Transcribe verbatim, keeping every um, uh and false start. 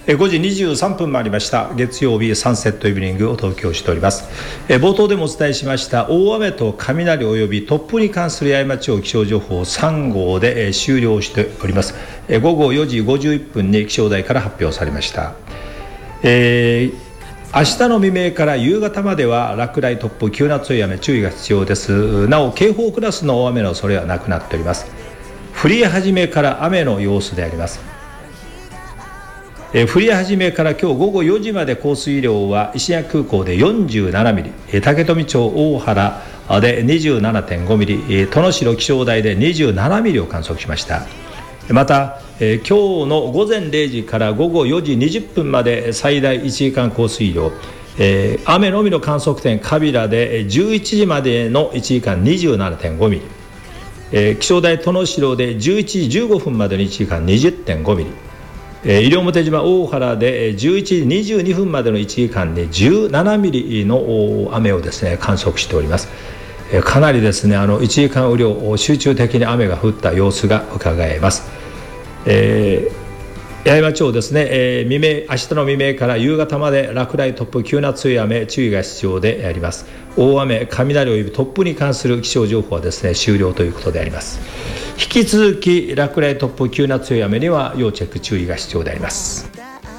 ごじにじゅうさんぷん回りました。月曜日サンセットイブニングを提供しております。冒頭でもお伝えしました大雨と雷及び突風に関する八重山地方気象情報さん号で終了しております。ごごよじごじゅういっぷんに気象台から発表されました。えー明日の未明から夕方までは落雷、突風、急な強い雨注意が必要です。なお警報クラスの大雨の恐れはなくなっております。降り始めから雨の様子であります。え降り始めから今日ごごよじまで降水量は石垣空港でよんじゅうななミリ、竹富町大原で にじゅうななてんごミリ、殿代気象台でにじゅうななミリを観測しました。また、えー、今日のごぜんれいじからごごよじにじゅっぷんまで最大いちじかん降水量、えー、雨のみの観測点カビラでじゅういちじまでのいちじかん にじゅうななてんごミリ、えー、気象台殿代でじゅういちじじゅうごふんまでのいちじかん にじゅってんごミリ、えー、西表島大原でじゅういちじにじゅうにふんまでのいちじかんでじゅうななミリの雨をですね観測しております。かなりですねあのいちじかん雨量集中的に雨が降った様子が伺えます。えー、八重山町ですね、えー、未明明日の未明から夕方まで落雷、突風、急な強い雨注意が必要であります。大雨、雷及び突風に関する気象情報はですね終了ということであります。引き続き落雷、突風、急な強い雨には要チェック注意が必要であります。